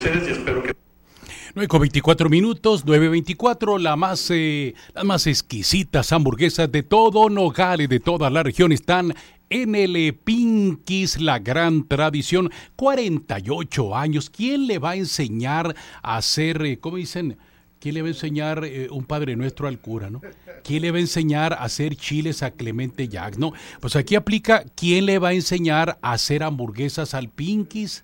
ustedes y espero que 9:24 minutos, 9:24, las más exquisitas hamburguesas de todo Nogales, de toda la región, están en el Pinky's, la gran tradición, 48 años. ¿Quién le va a enseñar a hacer, cómo dicen? ¿Quién le va a enseñar un Padre Nuestro al cura, no? ¿Quién le va a enseñar a hacer chiles a Clemente Jacks, no? Pues aquí aplica, ¿quién le va a enseñar a hacer hamburguesas al Pinky's?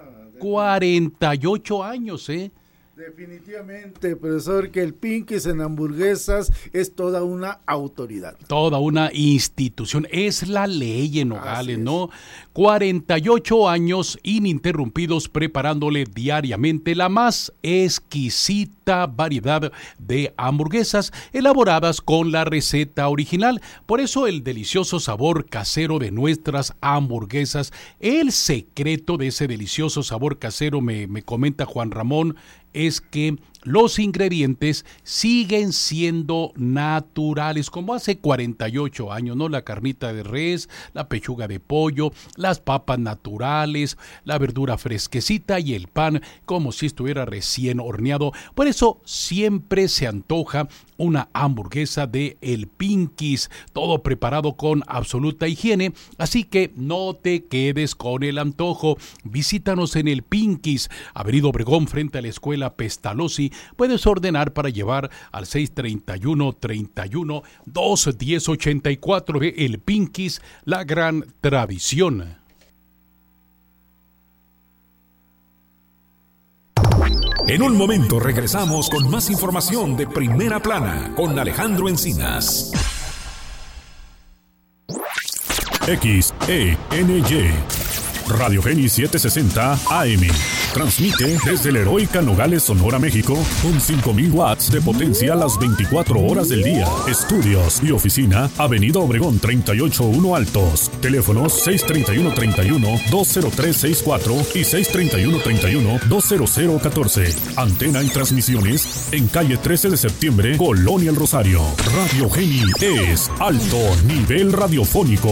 48 años, ¿eh? Definitivamente, profesor, que el Pinky's en hamburguesas es toda una autoridad. Toda una institución, es la ley en Nogales, ¿no? 48 años ininterrumpidos preparándole diariamente la más exquisita variedad de hamburguesas elaboradas con la receta original. Por eso el delicioso sabor casero de nuestras hamburguesas, el secreto de ese delicioso sabor casero, me comenta Juan Ramón, es que los ingredientes siguen siendo naturales, como hace 48 años, ¿no? La carnita de res, la pechuga de pollo, las papas naturales, la verdura fresquecita y el pan como si estuviera recién horneado. Por eso siempre se antoja una hamburguesa de El Pinky's, todo preparado con absoluta higiene, así que no te quedes con el antojo. Visítanos en El Pinky's, Avenida Obregón, frente a la Escuela Pestalozzi. Puedes ordenar para llevar al 631-210-84 de El Pinky's, la gran tradición. En un momento regresamos con más información de Primera Plana con Alejandro Encinas. XENY Radio Geni 760 AM. Transmite desde la heroica Nogales, Sonora, México, con 5,000 watts de potencia a las 24 horas del día. Estudios y oficina, Avenida Obregón 381 Altos. Teléfonos 631-31-20364 y 631-31-20014. Antena y transmisiones en calle 13 de septiembre, Colonia El Rosario. Radio Geni es alto nivel radiofónico.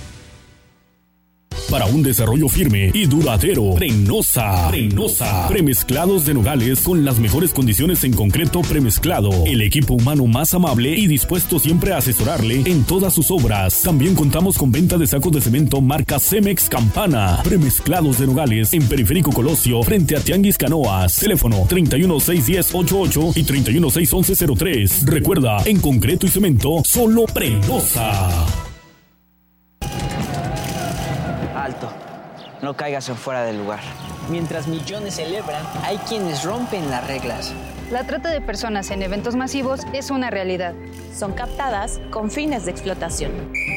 Para un desarrollo firme y duradero, Prenosa. Premezclados de Nogales con las mejores condiciones en concreto premezclado. El equipo humano más amable y dispuesto siempre a asesorarle en todas sus obras. También contamos con venta de sacos de cemento marca Cemex Campana. Premezclados de Nogales en Periférico Colosio, frente a Tianguis Canoas. Teléfono 31-610-88 y 31-611-03. Recuerda, en concreto y cemento, solo Prenosa. Alto, no caigas en fuera del lugar. Mientras millones celebran, hay quienes rompen las reglas. La trata de personas en eventos masivos es una realidad. Son captadas con fines de explotación.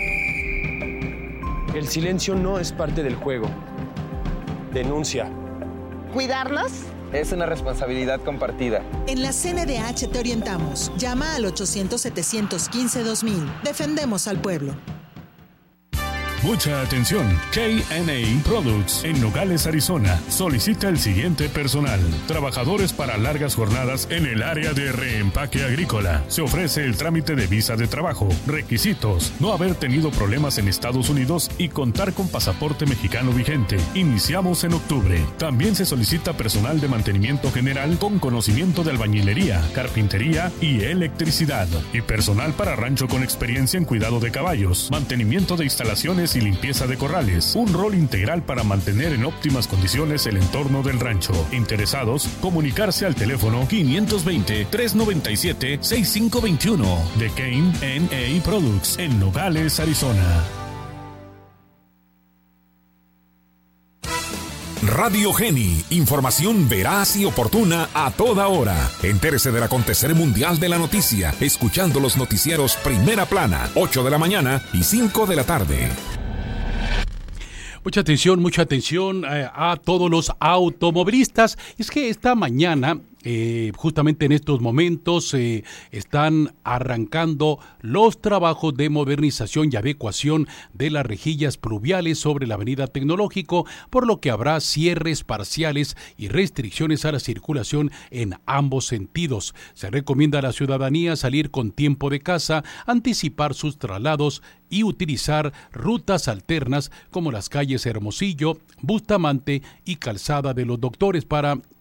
El silencio no es parte del juego. Denuncia. ¿Cuidarnos? Es una responsabilidad compartida. En la CNDH te orientamos. Llama al 800-715-2000. Defendemos al pueblo. Mucha atención. K&A Products en Nogales, Arizona. Solicita el siguiente personal. Trabajadores para largas jornadas en el área de reempaque agrícola. Se ofrece el trámite de visa de trabajo. Requisitos: no haber tenido problemas en Estados Unidos y contar con pasaporte mexicano vigente. Iniciamos en octubre. También se solicita personal de mantenimiento general con conocimiento de albañilería, carpintería y electricidad. Y personal para rancho con experiencia en cuidado de caballos, mantenimiento de instalaciones y limpieza de corrales. Un rol integral para mantener en óptimas condiciones el entorno del rancho. Interesados, comunicarse al teléfono 520-397-6521 de K&A Products en Nogales, Arizona. Radio Geni, información veraz y oportuna a toda hora. Entérese del acontecer mundial de la noticia, escuchando los noticieros Primera Plana, 8 de la mañana y 5 de la tarde. Mucha atención a todos los automovilistas. Es que esta mañana, justamente en estos momentos, están arrancando los trabajos de modernización y adecuación de las rejillas pluviales sobre la avenida Tecnológico, por lo que habrá cierres parciales y restricciones a la circulación en ambos sentidos. Se recomienda a la ciudadanía salir con tiempo de casa, anticipar sus traslados y utilizar rutas alternas como las calles Hermosillo, Bustamante y Calzada de los Doctores para